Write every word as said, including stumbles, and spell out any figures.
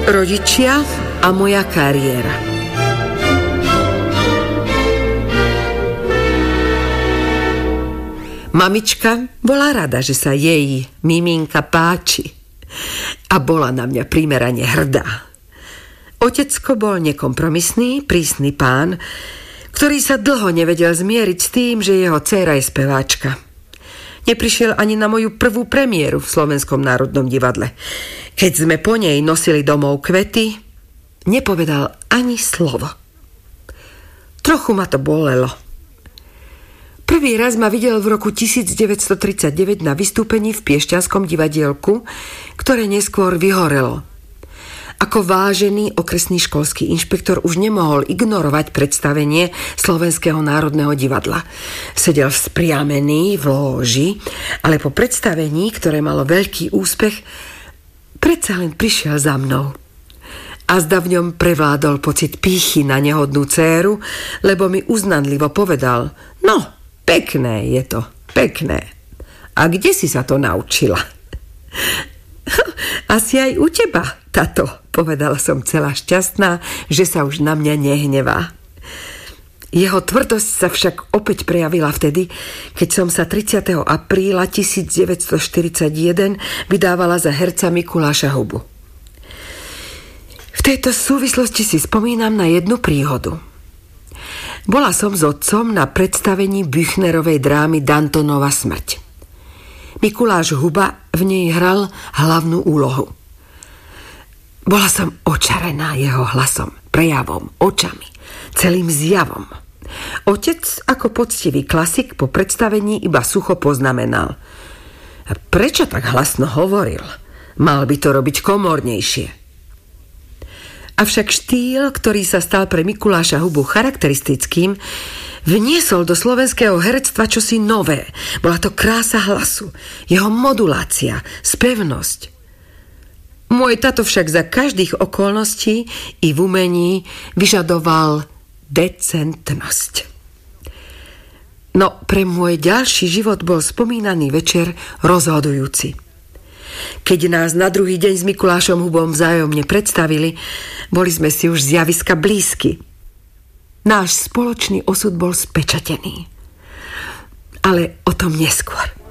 Rodičia a moja kariéra. Mamička bola rada, že sa jej miminka páči a bola na mňa primerane hrdá. Otecko bol nekompromisný, prísny pán, ktorý sa dlho nevedel zmieriť s tým, že jeho dcéra je speváčka. Neprišiel ani na moju prvú premiéru v Slovenskom národnom divadle. Keď sme po nej nosili domov kvety, nepovedal ani slovo. Trochu ma to bolelo. Prvý raz ma videl v roku devätnásťtridsaťdeväť na vystúpení v Piešťanskom divadielku, ktoré neskôr vyhorelo. Ako vážený okresný školský inšpektor už nemohol ignorovať predstavenie Slovenského národného divadla. Sedel vzpriamený v lóži, ale po predstavení, ktoré malo veľký úspech, predsa len prišiel za mnou. A zda v ňom prevládol pocit pýchy na nehodnú dcéru, lebo mi uznanlivo povedal: no, pekné je to, pekné. A kde si sa to naučila? Asi aj u teba, tato, povedala som celá šťastná, že sa už na mňa nehnevá. Jeho tvrdosť sa však opäť prejavila vtedy, keď som sa tridsiateho apríla devätnásťstoštyridsaťjeden vydávala za herca Mikuláša Hubu. V tejto súvislosti si spomínam na jednu príhodu. Bola som s otcom na predstavení Büchnerovej drámy Dantonova smrť. Mikuláš Huba v nej hral hlavnú úlohu. Bola som očarená jeho hlasom, prejavom, očami, celým zjavom. Otec, ako poctivý klasik, po predstavení iba sucho poznamenal: prečo tak hlasno hovoril? Mal by to robiť komornejšie. Avšak štýl, ktorý sa stal pre Mikuláša Hubu charakteristickým, vniesol do slovenského herectva čosi nové. Bola to krása hlasu, jeho modulácia, spevnosť. Môj tato však za každých okolností i v umení vyžadoval decentnosť. No, pre môj ďalší život bol spomínaný večer rozhodujúci. Keď nás na druhý deň s Mikulášom Hubom vzájomne predstavili, boli sme si už z javiska blízky. Náš spoločný osud bol spečatený. Ale o tom neskôr.